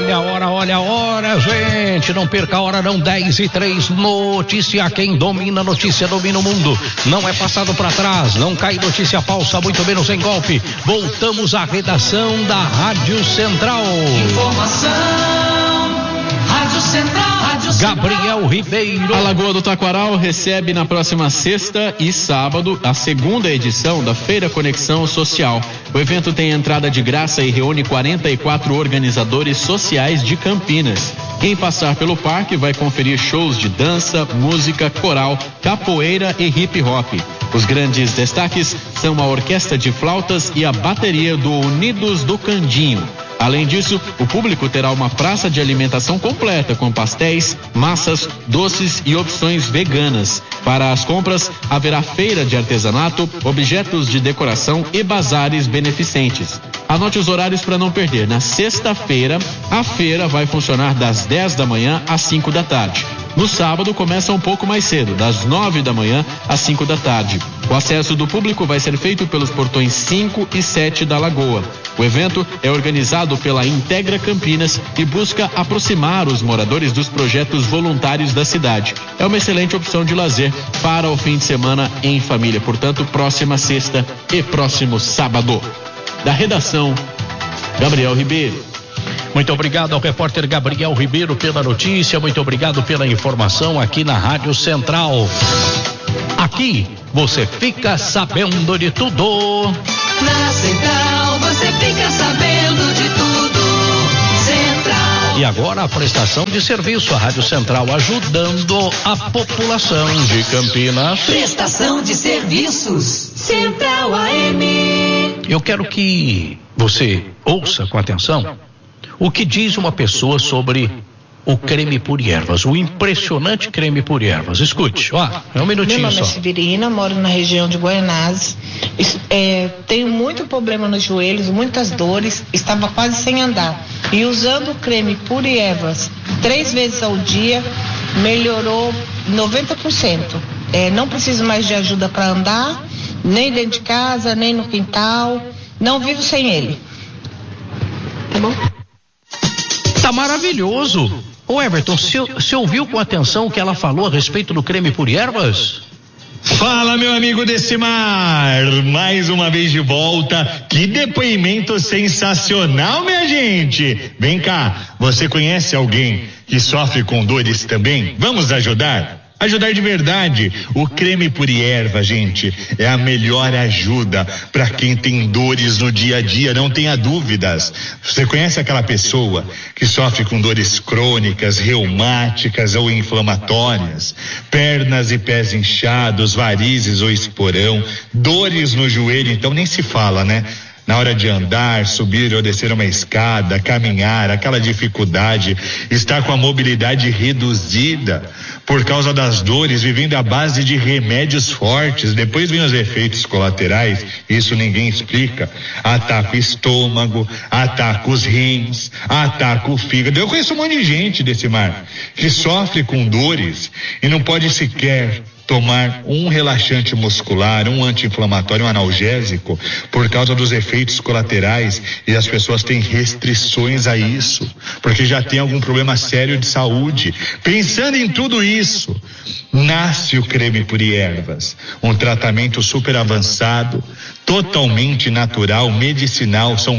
Olha a hora, gente. Não perca a hora, não. 10:03. Notícia. Quem domina a notícia domina o mundo. Não é passado para trás. Não cai notícia falsa, muito menos em golpe. Voltamos à redação da Rádio Central. Informação. Rádio Central. Gabriel Ribeiro. A Lagoa do Taquaral recebe na próxima sexta e sábado a segunda edição da Feira Conexão Social. O evento tem entrada de graça e reúne 44 organizadores sociais de Campinas. Quem passar pelo parque vai conferir shows de dança, música, coral, capoeira e hip hop. Os grandes destaques são a orquestra de flautas e a bateria do Unidos do Candinho. Além disso, o público terá uma praça de alimentação completa com pastéis, massas, doces e opções veganas. Para as compras, haverá feira de artesanato, objetos de decoração e bazares beneficentes. Anote os horários para não perder. Na sexta-feira, a feira vai funcionar das 10 da manhã às 5 da tarde. No sábado, começa um pouco mais cedo, das 9 da manhã às 5 da tarde. O acesso do público vai ser feito pelos portões 5 e 7 da Lagoa. O evento é organizado pela Integra Campinas e busca aproximar os moradores dos projetos voluntários da cidade. É uma excelente opção de lazer para o fim de semana em família. Portanto, próxima sexta e próximo sábado. Da redação, Gabriel Ribeiro. Muito obrigado ao repórter Gabriel Ribeiro pela notícia, muito obrigado pela informação aqui na Rádio Central. Aqui você fica sabendo de tudo. Na Central você fica sabendo de tudo. Central. E agora a prestação de serviço, a Rádio Central ajudando a população de Campinas. Prestação de serviços, Central AM. Eu quero que você ouça com atenção o que diz uma pessoa sobre o creme por ervas, o impressionante creme por ervas. Escute, é um minutinho só. Meu nome é Severina, moro na região de Guaianazes. Tenho muito problema nos joelhos, muitas dores, estava quase sem andar. E usando o creme por ervas 3 vezes ao dia, melhorou 90%. Não preciso mais de ajuda para andar, nem dentro de casa, nem no quintal. Não vivo sem ele. Tá bom? Tá maravilhoso. Ô Everton, você ouviu com atenção o que ela falou a respeito do creme por ervas? Fala, meu amigo Decimar, mais uma vez de volta. Que depoimento sensacional, minha gente. Vem cá, você conhece alguém que sofre com dores também? Vamos ajudar? Ajudar de verdade. O creme por erva, gente, é a melhor ajuda para quem tem dores no dia a dia, não tenha dúvidas. Você conhece aquela pessoa que sofre com dores crônicas, reumáticas ou inflamatórias, pernas e pés inchados, varizes ou esporão, dores no joelho, então nem se fala, né? Na hora de andar, subir ou descer uma escada, caminhar, aquela dificuldade, estar com a mobilidade reduzida por causa das dores, vivendo à base de remédios fortes, depois vem os efeitos colaterais, isso ninguém explica. Ataca o estômago, ataca os rins, ataca o fígado. Eu conheço um monte de gente, Decimar, que sofre com dores e não pode sequer tomar um relaxante muscular, um anti-inflamatório, um analgésico, por causa dos efeitos colaterais, e as pessoas têm restrições a isso, porque já tem algum problema sério de saúde. Pensando em tudo isso, nasce o creme por ervas, um tratamento super avançado, totalmente natural, medicinal. São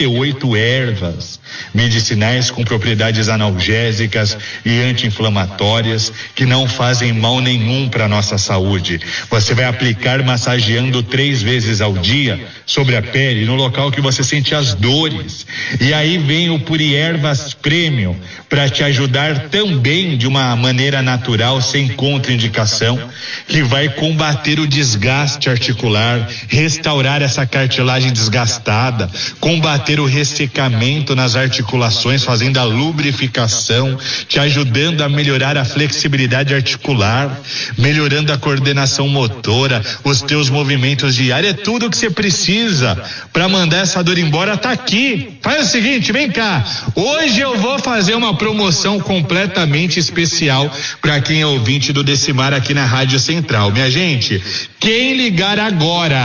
38 ervas medicinais com propriedades analgésicas e anti-inflamatórias que não fazem mal nenhum para nossa saúde. Você vai aplicar massageando 3 vezes ao dia sobre a pele, no local que você sente as dores. E aí vem o Puriervas Premium para te ajudar também de uma maneira natural, sem contraindicação, que vai combater o desgaste articular, restaurar essa cartilagem desgastada, combater o ressecamento nas articulações, fazendo a lubrificação, te ajudando a melhorar a flexibilidade articular, melhorando a coordenação motora, os teus movimentos diários. É tudo o que você precisa para mandar essa dor embora. Tá aqui. Faz o seguinte, vem cá. Hoje eu vou fazer uma promoção completamente especial para quem é ouvinte do Decimar aqui na Rádio Central. Minha gente, quem ligar agora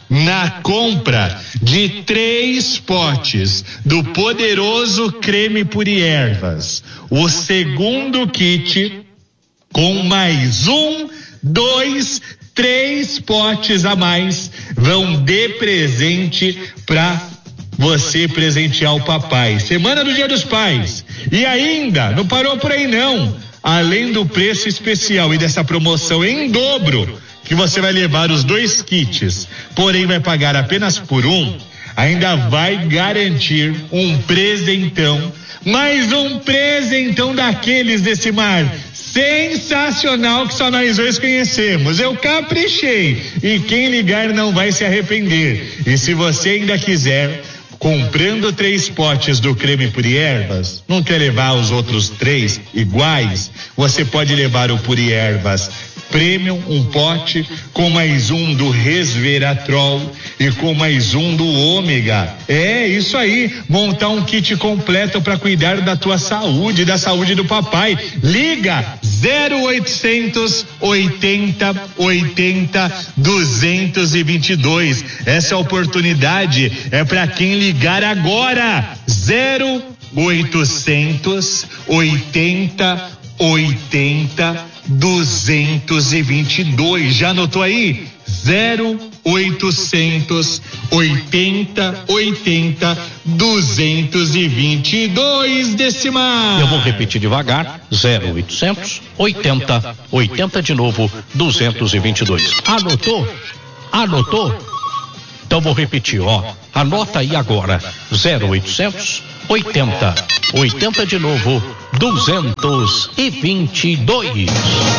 na compra de 3 potes do poderoso creme Puri Ervas. O segundo kit com mais 1, 2, 3 potes a mais vão de presente para você presentear o papai. Semana do Dia dos Pais. E ainda, não parou por aí não. Além do preço especial e dessa promoção em dobro, que você vai levar os 2 kits, porém vai pagar apenas por um, ainda vai garantir um presentão, mais um presentão daqueles desse mar sensacional que só nós dois conhecemos. Eu caprichei e quem ligar não vai se arrepender. E se você ainda quiser, comprando 3 potes do creme Puri Ervas, não quer levar os outros 3 iguais, você pode levar o Puri Ervas Premium, um pote, com mais um do Resveratrol e com mais um do Ômega. É isso aí, montar um kit completo para cuidar da tua saúde, da saúde do papai. Liga 0800 80 80 222. Essa oportunidade é para quem ligar agora. 0800 80 80 222. Já anotou aí? 0800 80 80 222 Decimar. Eu vou repetir devagar. 0800 80 80 de novo 222. Anotou? Anotou? Então vou repetir, ó. Anota aí agora. 0800 80 80 de novo 222.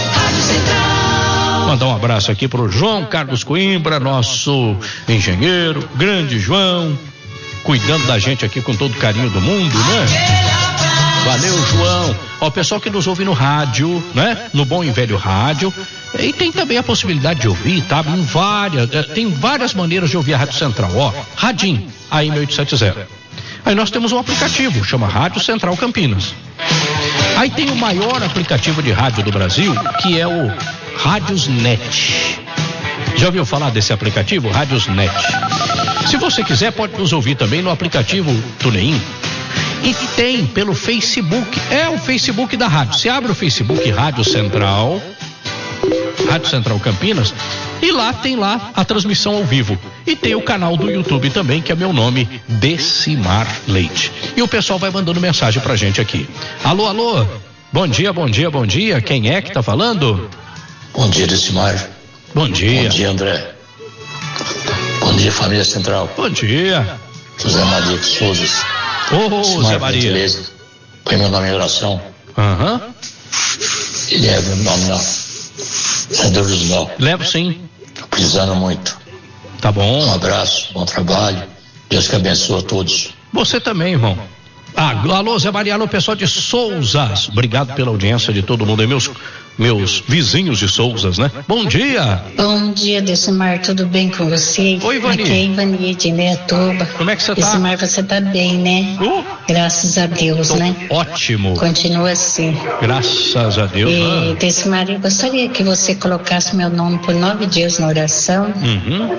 Mandar um abraço aqui pro João Carlos Coimbra, nosso engenheiro, grande João, cuidando da gente aqui com todo o carinho do mundo, né? Valeu, João. Ó, o pessoal que nos ouve no rádio, né? No bom e velho rádio. E tem também a possibilidade de ouvir, tá? Tem várias maneiras de ouvir a Rádio Central, ó. Radinho, AM 870. Aí nós temos um aplicativo, chama Rádio Central Campinas. Aí tem o maior aplicativo de rádio do Brasil, que é o Radiosnet. Já ouviu falar desse aplicativo, Radiosnet? Se você quiser, pode nos ouvir também no aplicativo TuneIn. E tem pelo Facebook, é o Facebook da rádio. Você abre o Facebook Rádio Central Campinas, e lá tem lá a transmissão ao vivo. E tem o canal do YouTube também, que é meu nome, Decimar Leite. E o pessoal vai mandando mensagem pra gente aqui. Alô, alô, bom dia, bom dia, bom dia. Quem é que tá falando? Bom dia, Decimar. Bom dia. Bom dia, André. Bom dia, família Central. Bom dia. José Maria de Souza. Ô, Zé Maria. Beleza. Põe meu nome em oração. Aham. E leva meu nome lá. Senador José. Levo sim. Tô precisando muito. Tá bom. Um abraço, bom trabalho. Deus que abençoe a todos. Você também, irmão. Alô, Zé Maria, alô, pessoal de Souzas. Obrigado pela audiência de todo mundo aí, meus vizinhos de Souzas, né? Bom dia. Bom dia, Decimar, tudo bem com você? Oi, Ivani. Aqui é Ivani de Neatuba. Como é que você tá? Decimar, você tá bem, né? Graças a Deus, né? Ótimo. Continua assim. Graças a Deus. E, Decimar, eu gostaria que você colocasse meu nome por 9 dias na oração. Uhum.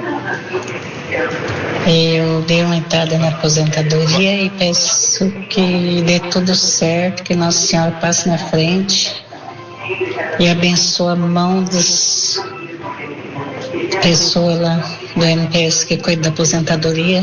Eu dei uma entrada na aposentadoria e peço que dê tudo certo, que Nossa Senhora passe na frente e abençoe a mão das pessoas lá do MPS que cuida da aposentadoria,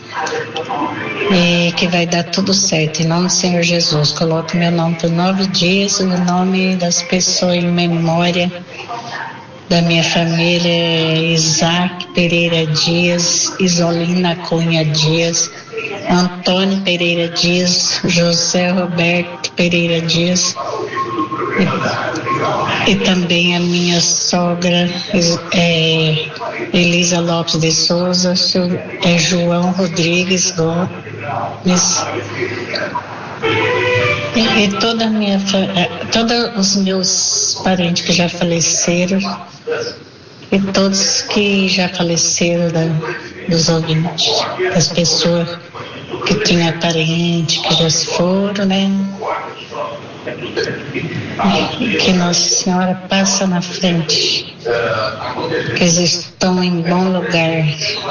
e que vai dar tudo certo. Em nome do Senhor Jesus, coloque meu nome por 9 dias, o nome das pessoas em memória da minha família: Isaac Pereira Dias, Isolina Cunha Dias, Antônio Pereira Dias, José Roberto Pereira Dias, e também a minha sogra Elisa Lopes de Souza, João Rodrigues Gomes, e toda a minha todos os meus parentes que já faleceram e todos que já faleceram dos ouvintes, das pessoas que tinha parente que já se foram, né? Que Nossa Senhora passa na frente, que eles estão em bom lugar.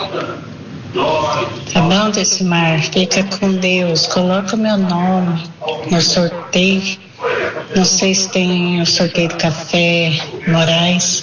Tá bom, Decimar? Fica com Deus. Coloca o meu nome no sorteio. Não sei se tem o sorteio de café Moraes,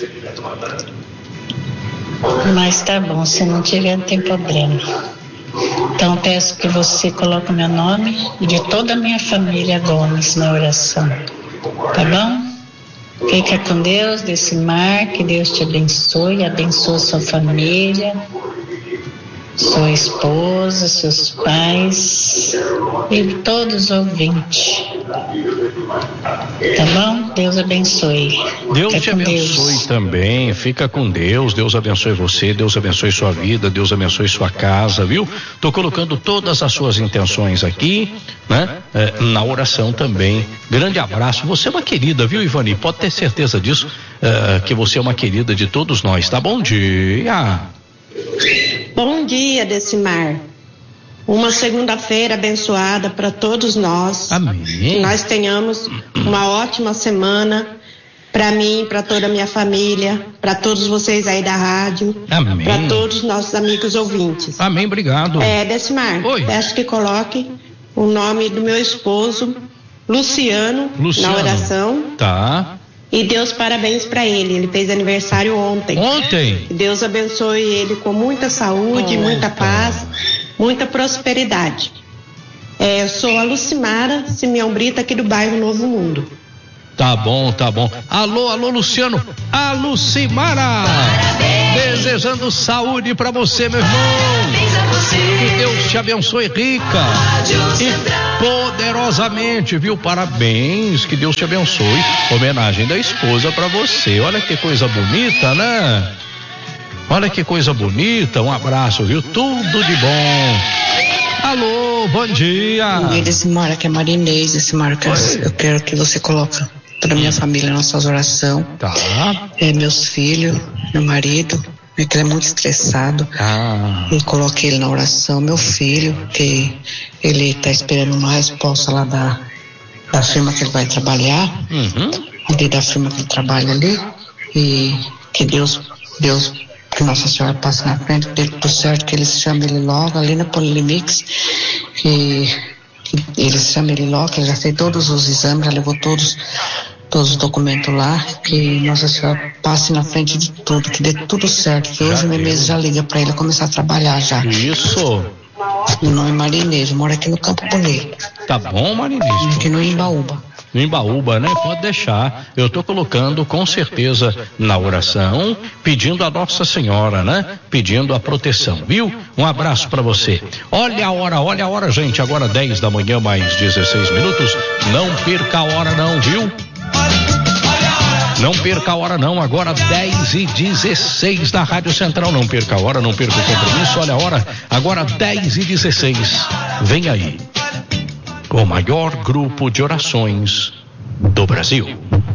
mas tá bom, se não tiver não tem problema. Então peço que você coloque o meu nome e de toda a minha família Gomes na oração, tá bom? Fica com Deus, Decimar, que Deus te abençoe sua família, sua esposa, seus pais e todos os ouvintes. Tá bom? Deus abençoe. Deus te abençoe também. Fica com Deus. Deus abençoe você. Deus abençoe sua vida. Deus abençoe sua casa, viu? Tô colocando todas as suas intenções aqui, né? Na oração também. Grande abraço. Você é uma querida, viu, Ivani? Pode ter certeza disso, que você é uma querida de todos nós. Tá? Bom dia. Bom dia, Decimar. Uma segunda-feira abençoada para todos nós. Amém. Que nós tenhamos uma ótima semana para mim, para toda a minha família, para todos vocês aí da rádio. Amém. Para todos os nossos amigos ouvintes. Amém, obrigado. Decimar, Oi. peço que coloque o nome do meu esposo, Luciano. Na oração. Tá. E Deus parabéns para ele. Ele fez aniversário ontem. Ontem? Deus abençoe ele com muita saúde, muita paz, muita prosperidade. Eu sou a Lucimara Simeão Brito, aqui do bairro Novo Mundo. Tá bom, tá bom. Alô, Luciano. A Lucimara. Parabéns. Desejando saúde pra você, meu irmão. Parabéns a você. Que Deus te abençoe rica e poderosamente, viu? Parabéns, que Deus te abençoe. Homenagem da esposa pra você. Olha que coisa bonita, né? Olha que coisa bonita. Um abraço, viu? Tudo de bom. Alô, bom dia. Bom dia, Decimar, aqui é Marinês. Decimar, eu quero que você coloque toda a minha família nas suas orações. Tá. Meus filhos, meu marido, que ele é muito estressado. E coloque ele na oração. Meu filho, que ele está esperando uma resposta lá da firma que ele vai trabalhar. Ali da firma que ele trabalha ali. E que Deus, que Nossa Senhora passe na frente, dê tudo certo, que ele chame ele logo ali na Polilimix, que ele chame ele logo, que ele já fez todos os exames, já levou todos os documentos lá, que Nossa Senhora passe na frente de tudo, que dê tudo certo, que hoje meu mês já liga pra ele começar a trabalhar já. Isso. Meu nome é Marinês, eu moro aqui no Campo Bonito. Tá bom, Marinês? Aqui no Imbaúba. No Imbaúba, né? Pode deixar. Eu tô colocando com certeza na oração, pedindo a Nossa Senhora, né? Pedindo a proteção, viu? Um abraço pra você. Olha a hora, gente. Agora 10 da manhã, mais 16 minutos. Não perca a hora não, viu? Não perca a hora não, agora 10h16 da Rádio Central. Não perca a hora, não perca o compromisso. Olha a hora, agora 10h16. Vem aí o maior grupo de orações do Brasil.